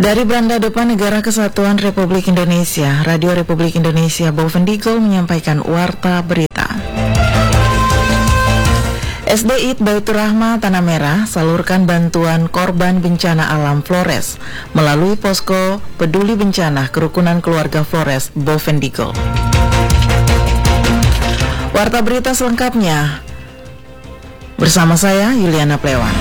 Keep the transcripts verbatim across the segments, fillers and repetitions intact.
Dari beranda depan Negara Kesatuan Republik Indonesia, Radio Republik Indonesia Bovendigul menyampaikan warta berita. S D I T Baitur Rahmah Tanah Merah salurkan bantuan korban bencana alam Flores melalui posko peduli bencana Kerukunan Keluarga Flores Bovendigul. Warta berita selengkapnya bersama saya Yuliana Plewan.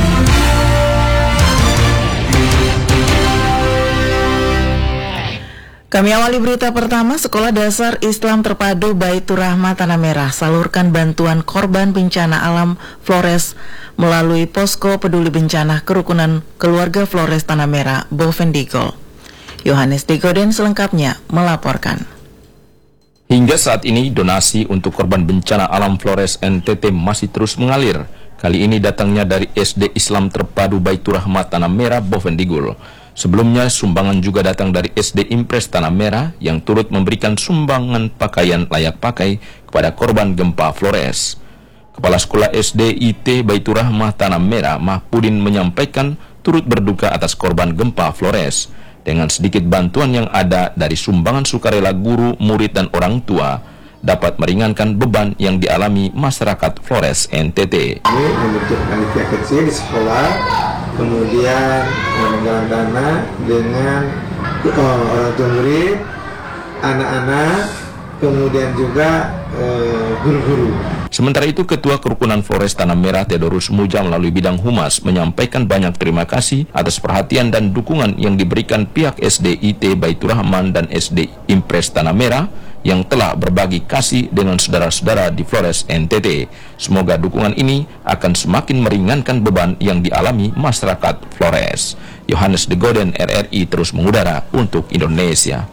Kami awali berita pertama. Sekolah Dasar Islam Terpadu Baitur Rahmah Tanah Merah salurkan bantuan korban bencana alam Flores melalui posko peduli bencana Kerukunan Keluarga Flores Tanah Merah Bovendigul. Yohanes Digoden selengkapnya melaporkan. Hingga saat ini donasi untuk korban bencana alam Flores N T T masih terus mengalir. Kali ini datangnya dari S D Islam Terpadu Baitur Rahmah Tanah Merah Bovendigul. Sebelumnya sumbangan juga datang dari S D Impres Tanah Merah yang turut memberikan sumbangan pakaian layak pakai kepada korban gempa Flores. Kepala Sekolah S D I T Baitur Rahmah Tanah Merah Mahpudin menyampaikan turut berduka atas korban gempa Flores. Dengan sedikit bantuan yang ada dari sumbangan sukarela guru, murid dan orang tua dapat meringankan beban yang dialami masyarakat Flores N T T. Ini membentuk panitia kecil di sekolah, kemudian menggalang dana dengan oh, orang tua murid, anak-anak, kemudian juga eh, guru-guru. Sementara itu, Ketua Kerukunan Flores Tanah Merah Theodorus Muja melalui bidang humas menyampaikan banyak terima kasih atas perhatian dan dukungan yang diberikan pihak S D I T Baitur Rahman dan S D Impres Tanah Merah yang telah berbagi kasih dengan saudara-saudara di Flores N T T. Semoga dukungan ini akan semakin meringankan beban yang dialami masyarakat Flores. Yohanes Digoden, R R I terus mengudara untuk Indonesia.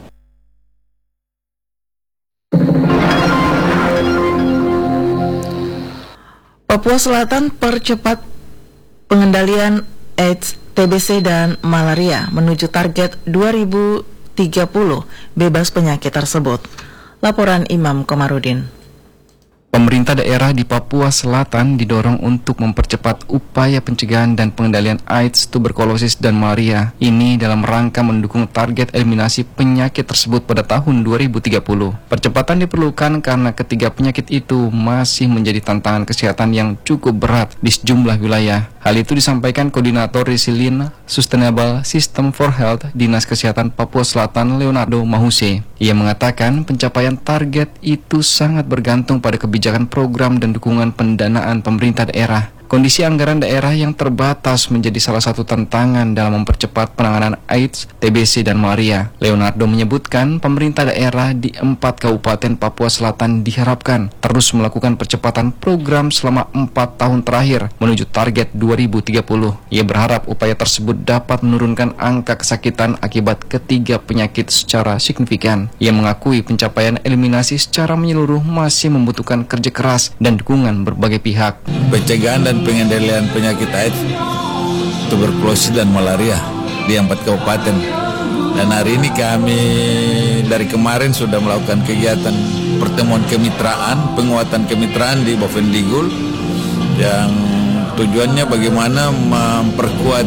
Papua Selatan percepat pengendalian AIDS, T B C dan malaria menuju target dua ribu tiga puluh bebas penyakit tersebut. Laporan Imam Komarudin. Pemerintah daerah di Papua Selatan didorong untuk mempercepat upaya pencegahan dan pengendalian AIDS, tuberkulosis, dan malaria. Ini dalam rangka mendukung target eliminasi penyakit tersebut pada tahun dua ribu tiga puluh. Percepatan diperlukan karena ketiga penyakit itu masih menjadi tantangan kesehatan yang cukup berat di sejumlah wilayah. Hal itu disampaikan Koordinator Resilient Sustainable System for Health Dinas Kesehatan Papua Selatan Leonardo Mahuse. Ia mengatakan pencapaian target itu sangat bergantung pada kebijakan program dan dukungan pendanaan pemerintah daerah. Kondisi anggaran daerah yang terbatas menjadi salah satu tantangan dalam mempercepat penanganan AIDS, T B C, dan malaria. Leonardo menyebutkan pemerintah daerah di empat kabupaten Papua Selatan diharapkan terus melakukan percepatan program selama empat tahun terakhir menuju target dua ribu tiga puluh. Ia berharap upaya tersebut dapat menurunkan angka kesakitan akibat ketiga penyakit secara signifikan. Ia mengakui pencapaian eliminasi secara menyeluruh masih membutuhkan kerja keras dan dukungan berbagai pihak. Pencegahan dan pengendalian penyakit AIDS, tuberkulosis, dan malaria di empat kabupaten. Dan hari ini kami dari kemarin sudah melakukan kegiatan pertemuan kemitraan, penguatan kemitraan di Bovendigul yang tujuannya bagaimana memperkuat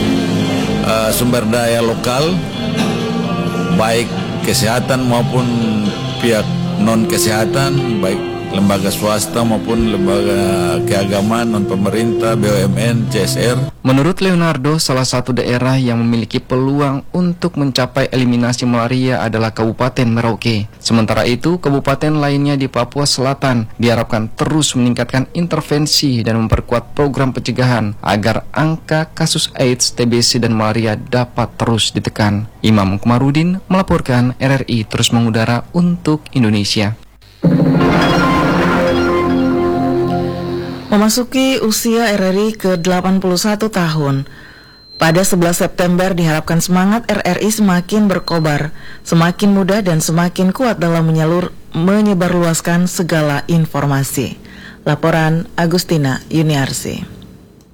uh, sumber daya lokal, baik kesehatan maupun pihak non kesehatan, baik lembaga swasta maupun lembaga keagamaan non pemerintah, B U M N, C S R. Menurut Leonardo, salah satu daerah yang memiliki peluang untuk mencapai eliminasi malaria adalah Kabupaten Merauke. Sementara itu, kabupaten lainnya di Papua Selatan diharapkan terus meningkatkan intervensi dan memperkuat program pencegahan agar angka kasus AIDS, T B C, dan malaria dapat terus ditekan. Imam Komarudin melaporkan, R R I terus mengudara untuk Indonesia. Memasuki usia R R I ke delapan puluh satu tahun, pada sebelas September diharapkan semangat R R I semakin berkobar, semakin mudah dan semakin kuat dalam menyalur, menyebarluaskan segala informasi. Laporan Agustina Yuniarsi.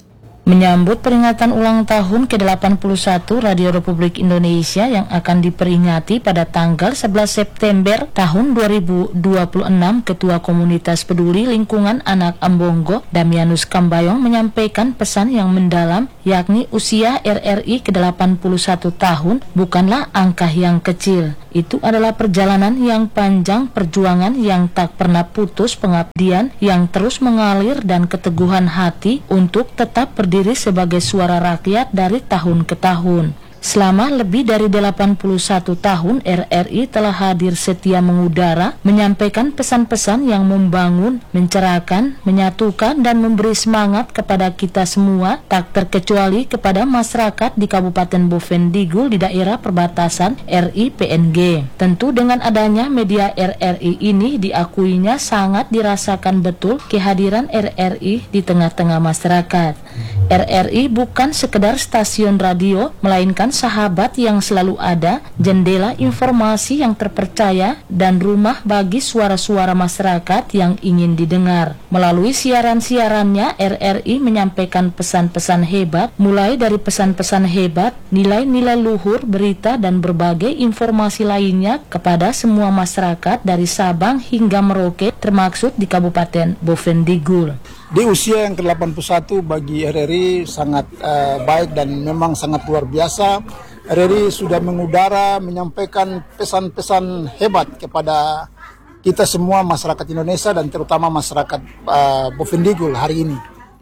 Menyambut peringatan ulang tahun ke delapan puluh satu Radio Republik Indonesia yang akan diperingati pada tanggal sebelas September tahun dua ribu dua puluh enam, Ketua Komunitas Peduli Lingkungan Anak Ambonggo, Damianus Kambayong, menyampaikan pesan yang mendalam, yakni usia R R I ke delapan puluh satu tahun bukanlah angka yang kecil. Itu adalah perjalanan yang panjang, perjuangan yang tak pernah putus, pengabdian yang terus mengalir, dan keteguhan hati untuk tetap berdiri sebagai suara rakyat dari tahun ke tahun. Selama lebih dari delapan puluh satu tahun, R R I telah hadir setia mengudara, menyampaikan pesan-pesan yang membangun, mencerahkan, menyatukan, dan memberi semangat kepada kita semua, tak terkecuali kepada masyarakat di Kabupaten Bovendigul di daerah perbatasan R I P N G. Tentu dengan adanya media R R I ini, diakuinya sangat dirasakan betul kehadiran R R I di tengah-tengah masyarakat. R R I bukan sekedar stasiun radio, melainkan sahabat yang selalu ada, jendela informasi yang terpercaya, dan rumah bagi suara-suara masyarakat yang ingin didengar. Melalui siaran-siarannya, R R I menyampaikan pesan-pesan hebat, mulai dari pesan-pesan hebat, nilai-nilai luhur, berita, dan berbagai informasi lainnya kepada semua masyarakat dari Sabang hingga Merauke, termaksud di Kabupaten Bovendigul. Di usia yang ke delapan puluh satu bagi R R I sangat uh, baik dan memang sangat luar biasa. R R I sudah mengudara menyampaikan pesan-pesan hebat kepada kita semua masyarakat Indonesia dan terutama masyarakat uh, Bovendigul hari ini.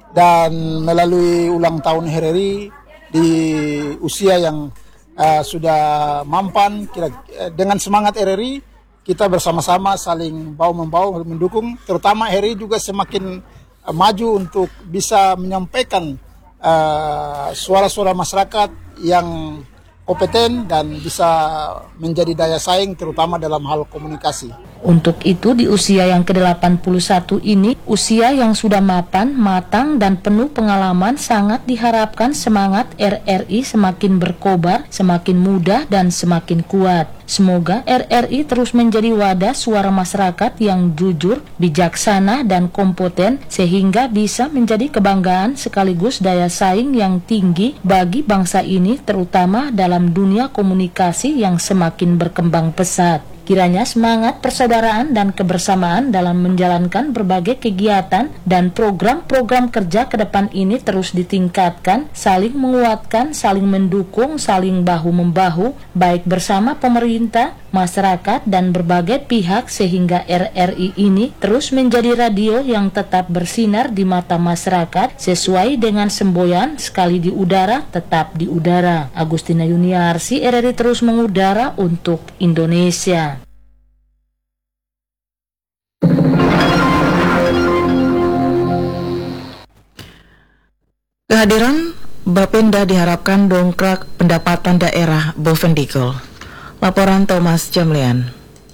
Dan melalui ulang tahun R R I di usia yang uh, sudah mampan, kira, dengan semangat R R I kita bersama-sama saling bahu-membahu mendukung, terutama R R I juga semakin maju untuk bisa menyampaikan uh, suara-suara masyarakat yang kompeten dan bisa menjadi daya saing terutama dalam hal komunikasi. Untuk itu di usia yang ke delapan puluh satu ini, usia yang sudah mapan, matang, dan penuh pengalaman, sangat diharapkan semangat R R I semakin berkobar, semakin mudah, dan semakin kuat. Semoga R R I terus menjadi wadah suara masyarakat yang jujur, bijaksana, dan kompeten, sehingga bisa menjadi kebanggaan sekaligus daya saing yang tinggi bagi bangsa ini, terutama dalam dunia komunikasi yang semakin berkembang pesat. Kiranya semangat persaudaraan dan kebersamaan dalam menjalankan berbagai kegiatan dan program-program kerja ke depan ini terus ditingkatkan, saling menguatkan, saling mendukung, saling bahu-membahu, baik bersama pemerintah, masyarakat, dan berbagai pihak, sehingga R R I ini terus menjadi radio yang tetap bersinar di mata masyarakat sesuai dengan semboyan sekali di udara, tetap di udara. Agustina Yuniarsi, R R I terus mengudara untuk Indonesia. Kehadiran Bapenda diharapkan dongkrak pendapatan daerah Bovendigul. Laporan Thomas Jamlian.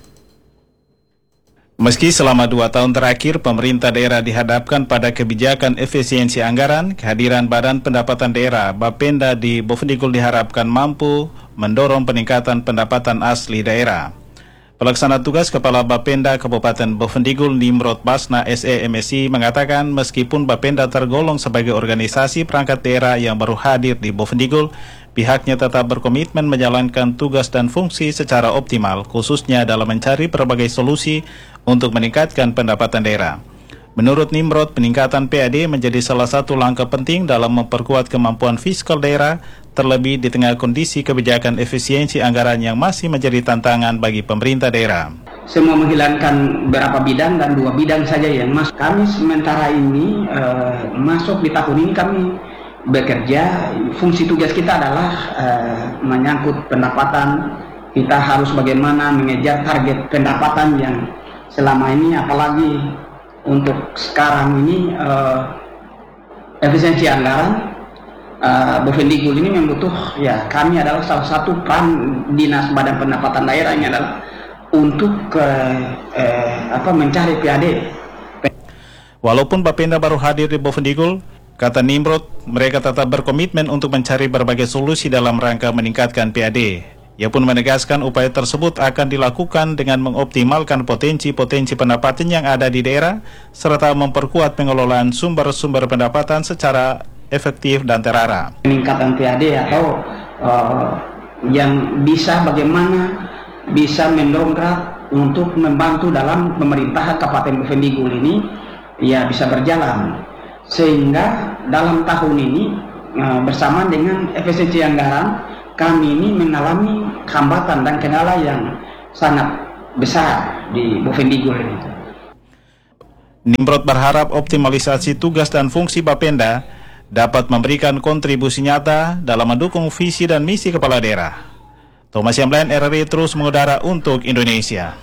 Meski selama dua tahun terakhir pemerintah daerah dihadapkan pada kebijakan efisiensi anggaran, kehadiran Badan Pendapatan Daerah Bapenda di Bovendigul diharapkan mampu mendorong peningkatan pendapatan asli daerah. Pelaksana tugas Kepala Bapenda Kabupaten Bovendigul Nimrod Basna S E M S I mengatakan meskipun Bapenda tergolong sebagai organisasi perangkat daerah yang baru hadir di Bovendigul, pihaknya tetap berkomitmen menjalankan tugas dan fungsi secara optimal, khususnya dalam mencari berbagai solusi untuk meningkatkan pendapatan daerah. Menurut Nimrod, peningkatan P A D menjadi salah satu langkah penting dalam memperkuat kemampuan fiskal daerah, terlebih di tengah kondisi kebijakan efisiensi anggaran yang masih menjadi tantangan bagi pemerintah daerah. Semua menghilangkan beberapa bidang dan dua bidang saja yang masuk. Kami sementara ini uh, masuk di tahun ini kami bekerja, fungsi tugas kita adalah uh, menyangkut pendapatan. Kita harus bagaimana mengejar target pendapatan yang selama ini, apalagi untuk sekarang ini uh, efisiensi anggaran uh, Bovendigul ini membutuh, ya kami adalah salah satu peran Dinas Badan Pendapatan Daerah ini adalah untuk uh, uh, apa mencari P A D. Walaupun Bapenda baru hadir di Bovendigul, kata Nimrod, mereka tetap berkomitmen untuk mencari berbagai solusi dalam rangka meningkatkan P A D. Ia pun menegaskan upaya tersebut akan dilakukan dengan mengoptimalkan potensi-potensi pendapatan yang ada di daerah, serta memperkuat pengelolaan sumber-sumber pendapatan secara efektif, dan terarah. Peningkatan P A D atau uh, yang bisa bagaimana bisa mendongkrak untuk membantu dalam pemerintahan Kabupaten Bovendigul ini ya bisa berjalan, sehingga dalam tahun ini uh, bersama dengan efisiensi anggaran kami ini mengalami hambatan dan kendala yang sangat besar di Bovendigul ini. Nimrod berharap optimalisasi tugas dan fungsi Bapenda dapat memberikan kontribusi nyata dalam mendukung visi dan misi kepala daerah. Thomas Yamlan, R R I terus mengudara untuk Indonesia.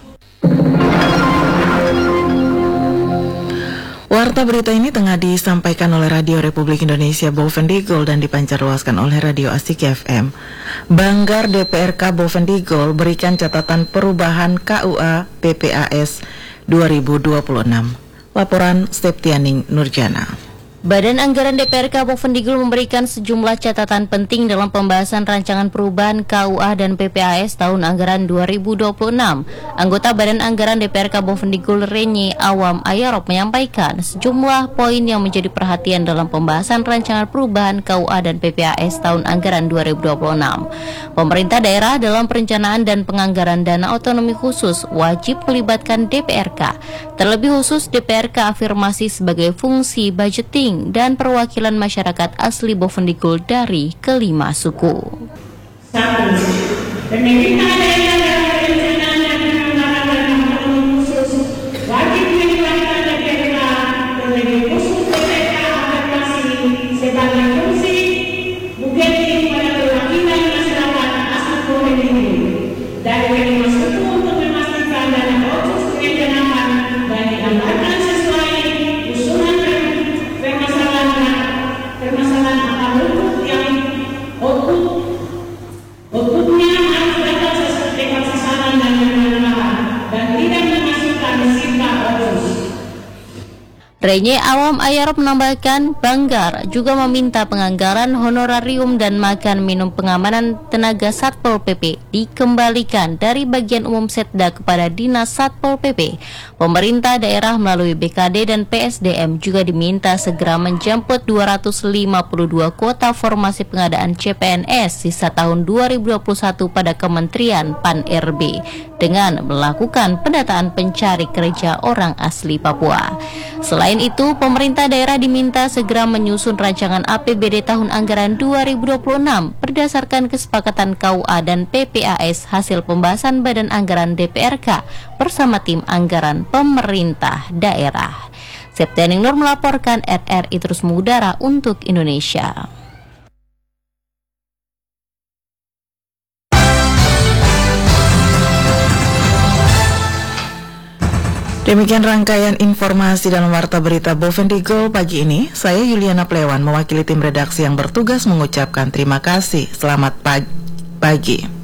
Warta berita ini tengah disampaikan oleh Radio Republik Indonesia Bovendigul dan dipancarluaskan oleh Radio Asik F M. Banggar D P R K Bovendigul berikan catatan perubahan K U A P P A S dua ribu dua puluh enam. Laporan Septianing Nurjana. Badan Anggaran D P R K Bovendigul memberikan sejumlah catatan penting dalam pembahasan rancangan perubahan K U A dan P P A S tahun anggaran dua ribu dua puluh enam. Anggota Badan Anggaran D P R K Bovendigul Renye Awam Ayarop menyampaikan sejumlah poin yang menjadi perhatian dalam pembahasan rancangan perubahan K U A dan P P A S tahun anggaran dua ribu dua puluh enam. Pemerintah daerah dalam perencanaan dan penganggaran dana otonomi khusus wajib melibatkan D P R K. Terlebih khusus D P R K afirmasi sebagai fungsi budgeting dan perwakilan masyarakat asli Bovendigul dari kelima suku. Satu, pemerintah daerah dalam perencanaan dan penganggaran dana otonomi khusus wajib melibatkan D P R K, terlebih khusus D P R K afirmasi sebagai fungsi budgeting pada perwakilan masyarakat asli Bovendigul dari kelima suku untuk memastikan dana otsus perencanaan dan dianggarkan sesuai usulan permasalahan akar rumput yang output outputnya harus dapat sesuai dengan sasaran dan bermanfaat dan tidak memasukkan sifat otsus. Renye Awam Ayarop menambahkan, Banggar juga meminta penganggaran honorarium dan makan minum pengamanan tenaga Satpol P P dikembalikan dari bagian umum Setda kepada Dinas Satpol P P. Pemerintah daerah melalui B K D dan P S D M juga diminta segera menjemput dua ratus lima puluh dua kuota formasi pengadaan C P N S sisa tahun dua ribu dua puluh satu pada Kementerian P A N R B dengan melakukan pendataan pencari kerja orang asli Papua. Selain itu, pemerintah daerah diminta segera menyusun rancangan A P B D tahun anggaran dua ribu dua puluh enam berdasarkan kesepakatan K U A dan P P A S hasil pembahasan Badan Anggaran D P R K bersama tim anggaran pemerintah daerah. Septianing Nur melaporkan, R R I terus mengudara untuk Indonesia. Demikian rangkaian informasi dalam Warta Berita Bovendigul pagi ini. Saya Yuliana Plewan mewakili tim redaksi yang bertugas mengucapkan terima kasih. Selamat pagi.